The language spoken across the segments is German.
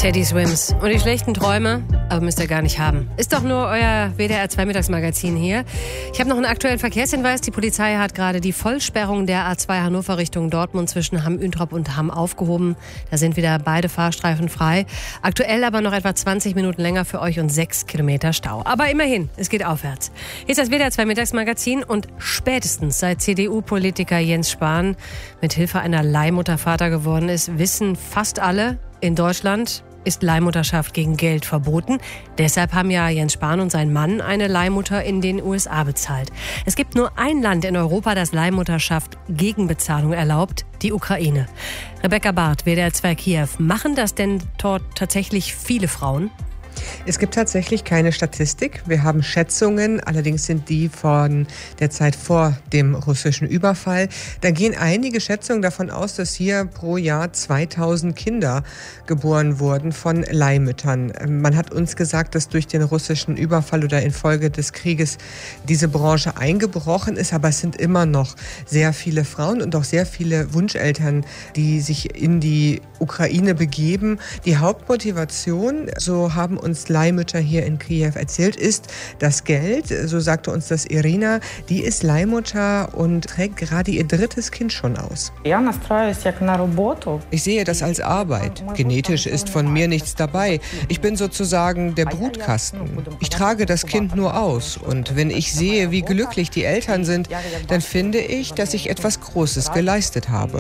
Teddy Swims. Und die schlechten Träume, aber müsst ihr gar nicht haben. Ist doch nur euer WDR 2 Mittagsmagazin hier. Ich habe noch einen aktuellen Verkehrshinweis. Die Polizei hat gerade die Vollsperrung der A2 Hannover Richtung Dortmund zwischen Hamm-Üntrop und Hamm aufgehoben. Da sind wieder beide Fahrstreifen frei. Aktuell aber noch etwa 20 Minuten länger für euch und 6 Kilometer Stau. Aber immerhin, es geht aufwärts. Hier ist das WDR 2 Mittagsmagazin und spätestens seit CDU-Politiker Jens Spahn mit Hilfe einer Leihmutter Vater geworden ist, wissen fast alle, in Deutschland ist Leihmutterschaft gegen Geld verboten. Deshalb haben ja Jens Spahn und sein Mann eine Leihmutter in den USA bezahlt. Es gibt nur ein Land in Europa, das Leihmutterschaft gegen Bezahlung erlaubt, die Ukraine. Rebecca Barth, WDR 2 Kiew. Machen das denn dort tatsächlich viele Frauen? Es gibt tatsächlich keine Statistik. Wir haben Schätzungen, allerdings sind die von der Zeit vor dem russischen Überfall. Da gehen einige Schätzungen davon aus, dass hier pro Jahr 2000 Kinder geboren wurden von Leihmüttern. Man hat uns gesagt, dass durch den russischen Überfall oder infolge des Krieges diese Branche eingebrochen ist, aber es sind immer noch sehr viele Frauen und auch sehr viele Wunscheltern, die sich in die Ukraine begeben. Die Hauptmotivation, so haben uns Leihmütter hier in Kiew erzählt, ist das Geld. So sagte uns das Irina. Die ist Leihmutter und trägt gerade ihr 3. Kind schon aus. Ich sehe das als Arbeit. Genetisch ist von mir nichts dabei. Ich bin sozusagen der Brutkasten. Ich trage das Kind nur aus. Und wenn ich sehe, wie glücklich die Eltern sind, dann finde ich, dass ich etwas Großes geleistet habe.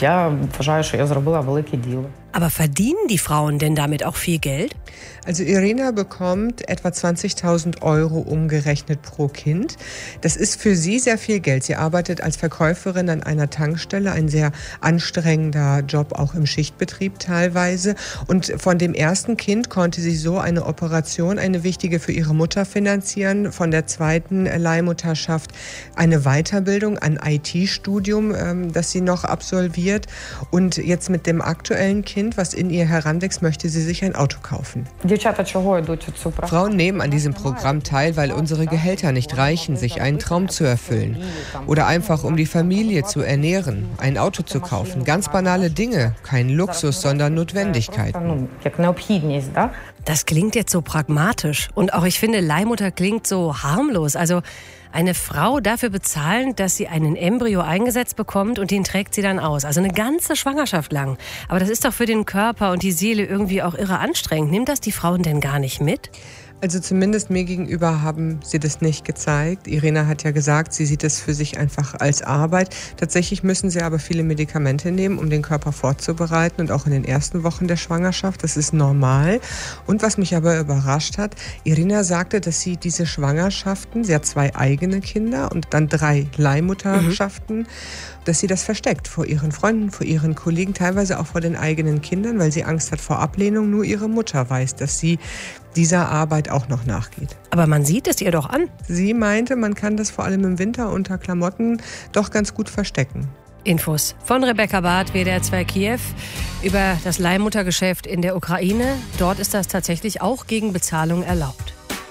Aber verdienen die Frauen denn damit auch viel Geld? Also Irina bekommt etwa 20.000 € umgerechnet pro Kind. Das ist für sie sehr viel Geld. Sie arbeitet als Verkäuferin an einer Tankstelle, ein sehr anstrengender Job, auch im Schichtbetrieb teilweise. Und von dem ersten Kind konnte sie so eine Operation, eine wichtige für ihre Mutter finanzieren. Von der zweiten Leihmutterschaft eine Weiterbildung, ein IT-Studium, das sie noch absolviert. Und jetzt mit dem aktuellen Kind, was in ihr heranwächst, möchte sie sich ein Auto kaufen. Frauen nehmen an diesem Programm teil, weil unsere Gehälter nicht reichen, sich einen Traum zu erfüllen. Oder einfach, um die Familie zu ernähren, ein Auto zu kaufen. Ganz banale Dinge, kein Luxus, sondern Notwendigkeiten. Das klingt jetzt so pragmatisch. Und auch ich finde, Leihmutter klingt so harmlos. Also eine Frau dafür bezahlen, dass sie einen Embryo eingesetzt bekommt und den trägt sie dann aus. Also eine ganze Schwangerschaft lang. Aber das ist doch für den Körper und die Seele irgendwie auch irre anstrengend. Nimmt das die Frauen denn gar nicht mit? Also zumindest mir gegenüber haben sie das nicht gezeigt. Irina hat ja gesagt, sie sieht es für sich einfach als Arbeit. Tatsächlich müssen sie aber viele Medikamente nehmen, um den Körper vorzubereiten und auch in den ersten Wochen der Schwangerschaft. Das ist normal. Und was mich aber überrascht hat, Irina sagte, dass sie diese Schwangerschaften, sie hat 2 eigene Kinder und dann 3 Leihmutterschaften, dass sie das versteckt vor ihren Freunden, vor ihren Kollegen, teilweise auch vor den eigenen Kindern, weil sie Angst hat vor Ablehnung. Nur ihre Mutter weiß, dass sie dieser Arbeit auch noch nachgeht. Aber man sieht es ihr doch an. Sie meinte, man kann das vor allem im Winter unter Klamotten doch ganz gut verstecken. Infos von Rebecca Barth, WDR 2 Kiew, über das Leihmuttergeschäft in der Ukraine. Dort ist das tatsächlich auch gegen Bezahlung erlaubt.